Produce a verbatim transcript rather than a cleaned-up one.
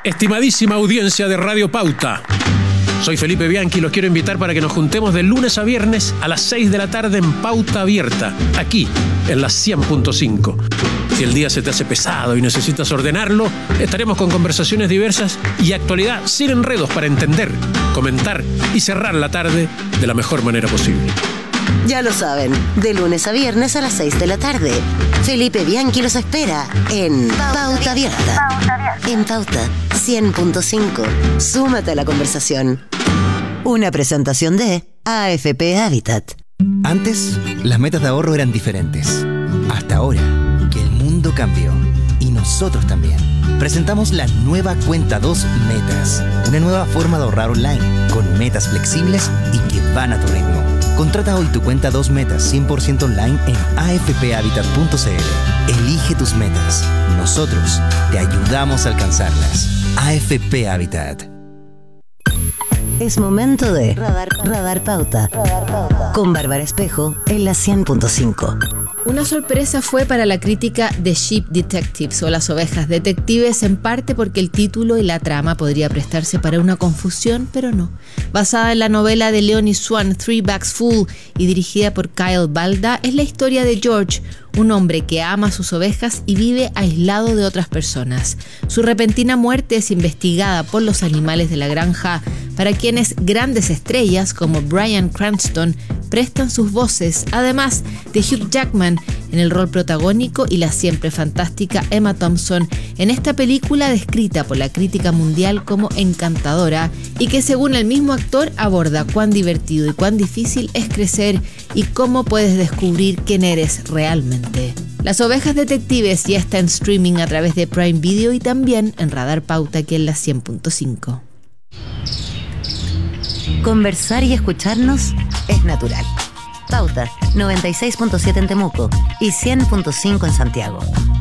Estimadísima audiencia de Radio Pauta, soy Felipe Bianchi y los quiero invitar para que nos juntemos de lunes a viernes a las seis de la tarde en Pauta Abierta, aquí en la cien punto cinco. Si el día se te hace pesado y necesitas ordenarlo, estaremos con conversaciones diversas y actualidad sin enredos para entender, comentar y cerrar la tarde de la mejor manera posible. Ya lo saben, de lunes a viernes a las seis de la tarde. Felipe Bianchi los espera en Pauta Abierta. En Pauta cien punto cinco. Súmate a la conversación. Una presentación de A F P Habitat. Antes, las metas de ahorro eran diferentes. Hasta ahora, que el mundo cambió. Y nosotros también. Presentamos la nueva Cuenta dos Metas. Una nueva forma de ahorrar online, con metas flexibles y que van a tu ritmo. Contrata hoy tu Cuenta dos Metas cien por ciento online en a f p habitat punto c l. Elige tus metas. Nosotros te ayudamos a alcanzarlas. A F P Habitat. Es momento de Radar, Radar Pauta. Radar Pauta. Con Bárbara Espejo en la cien punto cinco. Una sorpresa fue para la crítica de Sheep Detectives o Las Ovejas Detectives, en parte porque el título y la trama podría prestarse para una confusión, pero no. Basada en la novela de Leonie Swan, Three Bags Full, y dirigida por Kyle Balda, es la historia de George, un hombre que ama a sus ovejas y vive aislado de otras personas. Su repentina muerte es investigada por los animales de la granja, para quienes grandes estrellas como Bryan Cranston prestan sus voces, además de Hugh Jackman en el rol protagónico y la siempre fantástica Emma Thompson en esta película descrita por la crítica mundial como encantadora y que, según el mismo actor, aborda cuán divertido y cuán difícil es crecer y cómo puedes descubrir quién eres realmente. Las Ovejas Detectives ya está en streaming a través de Prime Video y también en Radar Pauta, aquí en la cien punto cinco. Conversar y escucharnos es natural. Pauta noventa y seis punto siete en Temuco y cien punto cinco en Santiago.